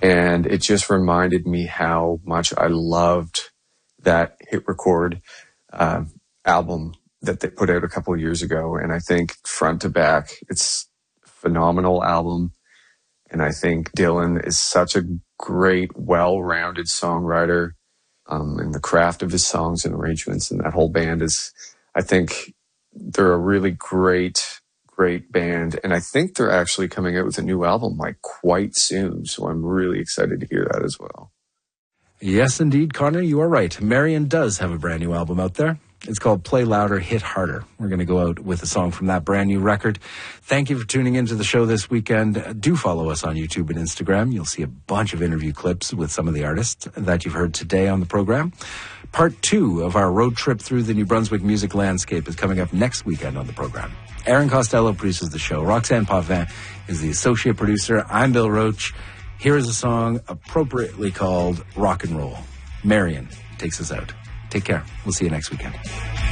And it just reminded me how much I loved that Hit Record album that they put out a couple of years ago. And I think front to back, it's a phenomenal album. And I think Dylan is such a great, well-rounded songwriter. And the craft of his songs and arrangements and that whole band is, I think they're a really great band. And I think they're actually coming out with a new album like quite soon. So I'm really excited to hear that as well. Yes, indeed, Connor, you are right. Marion does have a brand new album out there. It's called Play Louder, Hit Harder. We're going to go out with a song from that brand new record. Thank you for tuning into the show this weekend. Do follow us on YouTube and Instagram. You'll see a bunch of interview clips with some of the artists that you've heard today on the program. Part 2 of our road trip through the New Brunswick music landscape is coming up next weekend on the program. Aaron Costello produces the show. Roxanne Pavin is the associate producer. I'm Bill Roach. Here is a song appropriately called Rock and Roll. Marion takes us out. Take care. We'll see you next weekend.